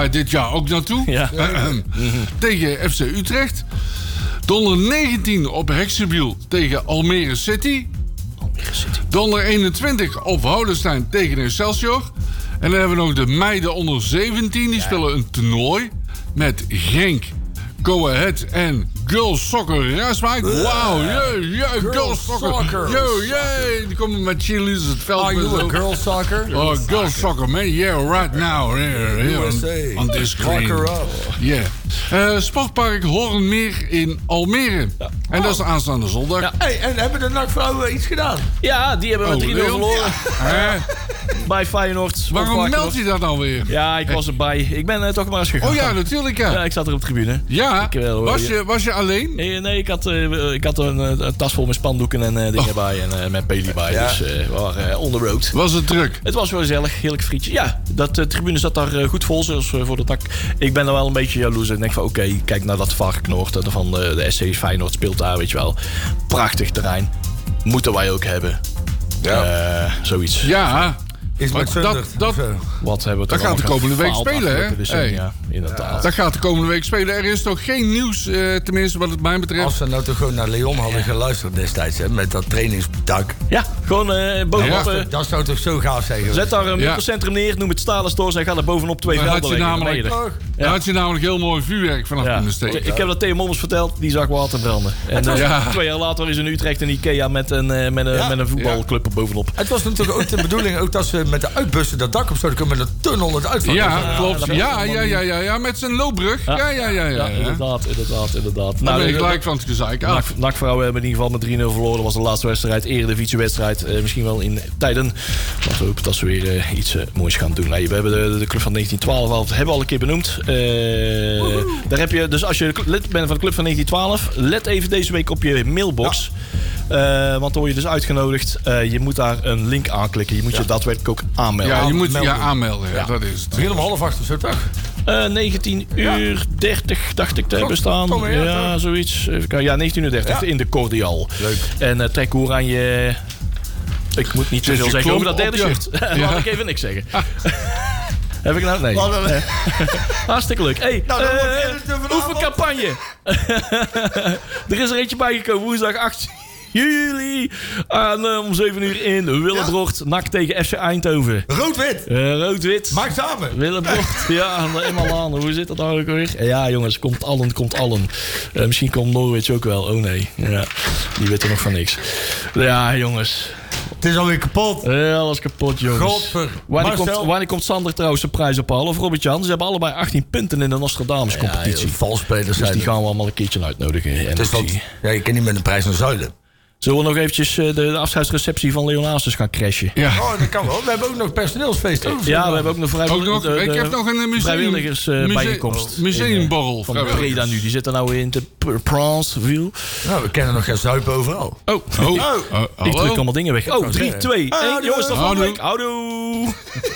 je dit jaar ook naartoe. Ja. Tegen FC Utrecht. Donderdag 19 op Heksenbiel tegen Almere City. Donderdag 21 op Houdenstein tegen Excelsior. En dan hebben we nog de meiden onder 17. Die spelen een toernooi met Genk, Go Ahead en Girls Soccer Rijswijk. Wauw, Girls Soccer. Die komen met cheerleaders het veld. Are you a girls soccer? Oh, girls soccer, man. Yeah, right now. Here on this screen. Yeah. Sportpark Hoornmeer in Almere. Ja. En dat is aanstaande zondag. Ja. Hey, en hebben de NAC-vrouwen iets gedaan? Ja, die hebben we 3-0 verloren. Ja. Bij Feyenoord. Waarom meldt hij dat nou weer? Ja, ik was erbij. Ik ben toch maar eens gegaan. Oh ja, natuurlijk. Ja, ik zat er op de tribune. Ja, was je alleen? Nee, ik had een tas vol met spandoeken en dingen bij. En met peli bij. Ja. Dus we waren on the road. Was het druk? Het was wel gezellig. Heerlijk frietje. Ja, de tribune zat daar goed vol. Zoals voor de tak. Ik ben er wel een beetje jaloers. Ik denk van oké, kijk naar dat varkenoord van de SC Feyenoord speelt daar, weet je wel. Prachtig terrein. Moeten wij ook hebben. Ja. Zoiets. Ja. Is met wat hebben we dat gaat de komende week spelen, hè? Hey. Ja, inderdaad. Dat gaat de komende week spelen. Er is nog geen nieuws, tenminste wat het mij betreft. Als we nou toch gewoon naar Leon hadden geluisterd destijds, hè, met dat trainingsdak. Ja, gewoon bovenop. Ja, dat zou toch zo gaaf zijn. Zet daar een winkelcentrum neer, noem het Stalen Stores en ga er bovenop 2 velden leggen. Dan had je namelijk heel mooi vuurwerk vanaf kunnen steken. Ik heb dat Theo Mommers verteld, die zag water branden. En 2 jaar later is in Utrecht een Ikea met een voetbalclub bovenop. Het was natuurlijk ook de bedoeling ook dat ze met de uitbussen dat dak op zouden komen met een tunnel het uitvallen. Ja, klopt. Ja, met zijn loopbrug. Ja. Inderdaad. Daar ben ik gelijk van het gezeik af. NAC-vrouwen hebben in ieder geval met 3-0 verloren. Dat was de laatste wedstrijd, Eredivisiewedstrijd. Misschien wel in tijden. Laten we hopen dat ze weer iets moois gaan doen. Nee, we hebben de club van 1912 hebben we al een keer benoemd. Daar heb je, dus als je lid bent van de club van 1912, let even deze week op je mailbox. Want dan word je dus uitgenodigd. Je moet daar een link aanklikken. Je moet je daadwerkelijk ook aanmelden. Ja, je moet je aanmelden. Ja, dat is het. Begin om 7:30 of zo, toch? 19:30 dacht ik te hebben staan. Ja, zoiets. Even kijken. Ja, 19:30 in de Cordial. Leuk. En trek hoe aan je... Ik moet niet te veel zeggen over dat derde shirt. Laat ik even niks zeggen. Heb ik nou? Nee. Hartstikke leuk. Hey, oefencampagne. Er is er eentje bijgekomen. Woensdag 8 juli. Om 7 uur in Willebrocht. NAC tegen FC Eindhoven. Rood-wit. Rood-wit. Maak samen. Willebrocht. Ja, eenmaal aan. Hoe zit dat nou ook weer? Ja, jongens. Komt allen. Misschien komt Norwich ook wel. Oh nee. Ja, die weten nog van niks. Ja, jongens. Het is alweer kapot. Ja, alles kapot, jongens. Wanneer komt Sander trouwens de prijs ophalen? Of Robert-Jan? Ze hebben allebei 18 punten in de Nostradamus-competitie. Valspelers dus die gaan we allemaal een keertje uitnodigen. Je kan niet met een prijs naar zuilen. Zullen we nog eventjes de afscheidsreceptie van Leon Aasters gaan crashen? Ja. Oh, dat kan wel. We hebben ook nog personeelsfeest. Ja, we hebben ook nog ik heb nog een vrijwilligersbijeenkomst. Museumborrel. Van Breda nu. Die zitten nou in de Pranceville. Nou, we kennen nog geen zuipen overal. Ik druk allemaal dingen weg. 3, 2, 1. Jongens, tot volgende week. Houdoe.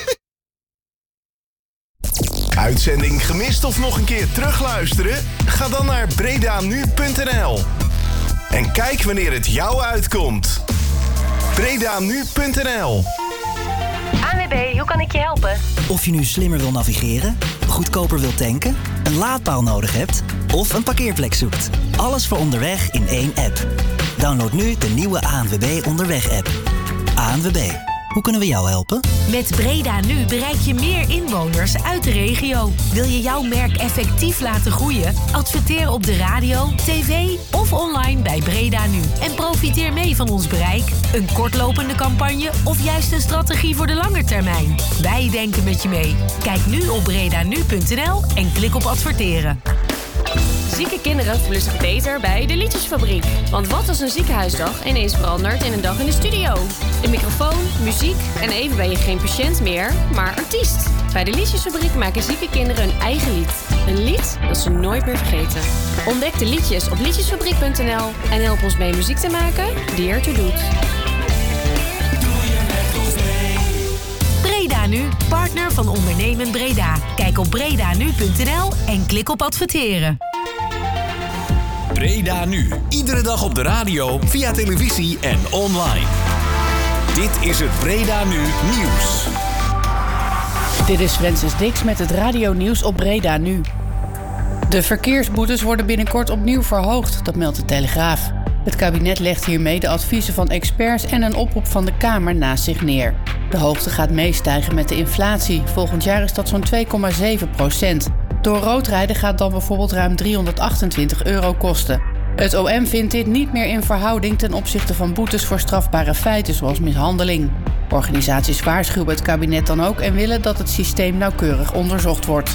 Uitzending gemist of nog een keer terugluisteren? Ga dan naar bredanu.nl. En kijk wanneer het jou uitkomt. bredanu.nl. ANWB, hoe kan ik je helpen? Of je nu slimmer wil navigeren, goedkoper wil tanken, een laadpaal nodig hebt of een parkeerplek zoekt. Alles voor onderweg in één app. Download nu de nieuwe ANWB Onderweg-app. ANWB. Hoe kunnen we jou helpen? Met Breda Nu bereik je meer inwoners uit de regio. Wil je jouw merk effectief laten groeien? Adverteer op de radio, tv of online bij Breda Nu. En profiteer mee van ons bereik, een kortlopende campagne of juist een strategie voor de lange termijn. Wij denken met je mee. Kijk nu op bredanu.nl en klik op adverteren. Zieke kinderen voelen zich beter bij de Liedjesfabriek. Want wat als een ziekenhuisdag ineens verandert in een dag in de studio? Een microfoon, muziek en even ben je geen patiënt meer, maar artiest. Bij de Liedjesfabriek maken zieke kinderen hun eigen lied. Een lied dat ze nooit meer vergeten. Ontdek de liedjes op liedjesfabriek.nl en help ons mee muziek te maken die ertoe doet. Breda Nu, partner van Ondernemen Breda. Kijk op bredanu.nl en klik op adverteren. Breda Nu. Iedere dag op de radio, via televisie en online. Dit is het Breda Nu nieuws. Dit is Francis Dix met het radionieuws op Breda Nu. De verkeersboetes worden binnenkort opnieuw verhoogd, dat meldt de Telegraaf. Het kabinet legt hiermee de adviezen van experts en een oproep van de Kamer naast zich neer. De hoogte gaat meestijgen met de inflatie. Volgend jaar is dat zo'n 2,7%. Door rood rijden gaat dan bijvoorbeeld ruim €328 kosten. Het OM vindt dit niet meer in verhouding ten opzichte van boetes voor strafbare feiten zoals mishandeling. Organisaties waarschuwen het kabinet dan ook en willen dat het systeem nauwkeurig onderzocht wordt.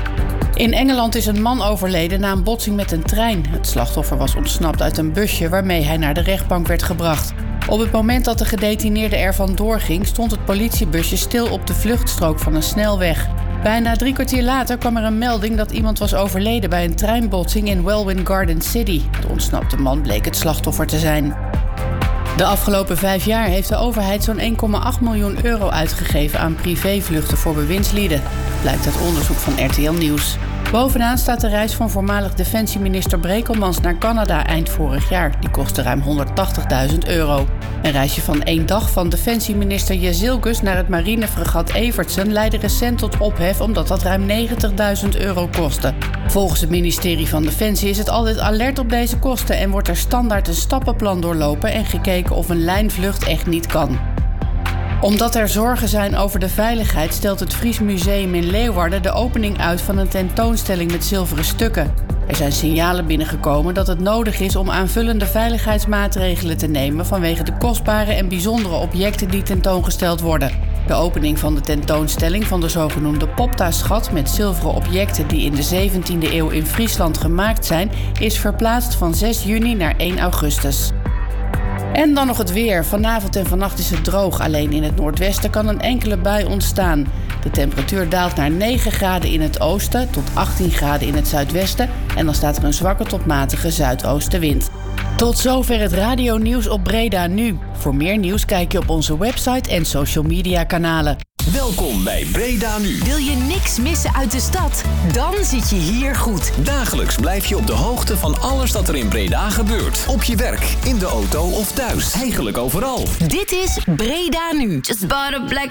In Engeland is een man overleden na een botsing met een trein. Het slachtoffer was ontsnapt uit een busje waarmee hij naar de rechtbank werd gebracht. Op het moment dat de gedetineerde er vandoor ging, stond het politiebusje stil op de vluchtstrook van een snelweg. Bijna 3 kwartier later kwam er een melding dat iemand was overleden bij een treinbotsing in Welwyn Garden City. De ontsnapte man bleek het slachtoffer te zijn. De afgelopen 5 jaar heeft de overheid zo'n €1,8 miljoen uitgegeven aan privévluchten voor bewindslieden. Blijkt uit onderzoek van RTL Nieuws. Bovenaan staat de reis van voormalig defensieminister Brekelmans naar Canada eind vorig jaar. Die kostte ruim €180.000. Een reisje van 1 dag van defensieminister Jezilgus naar het marinefregat Evertsen leidde recent tot ophef omdat dat ruim €90.000 kostte. Volgens het ministerie van Defensie is het altijd alert op deze kosten en wordt er standaard een stappenplan doorlopen en gekeken of een lijnvlucht echt niet kan. Omdat er zorgen zijn over de veiligheid stelt het Fries Museum in Leeuwarden de opening uit van een tentoonstelling met zilveren stukken. Er zijn signalen binnengekomen dat het nodig is om aanvullende veiligheidsmaatregelen te nemen vanwege de kostbare en bijzondere objecten die tentoongesteld worden. De opening van de tentoonstelling van de zogenoemde Popta-schat met zilveren objecten die in de 17e eeuw in Friesland gemaakt zijn, is verplaatst van 6 juni naar 1 augustus. En dan nog het weer. Vanavond en vannacht is het droog. Alleen in het noordwesten kan een enkele bui ontstaan. De temperatuur daalt naar 9 graden in het oosten tot 18 graden in het zuidwesten. En dan staat er een zwakke tot matige zuidoostenwind. Tot zover het radionieuws op Breda Nu. Voor meer nieuws kijk je op onze website en social media kanalen. Welkom bij Breda Nu. Wil je niks missen uit de stad? Dan zit je hier goed. Dagelijks blijf je op de hoogte van alles dat er in Breda gebeurt. Op je werk, in de auto of thuis. Eigenlijk overal. Dit is Breda Nu. Just bought a black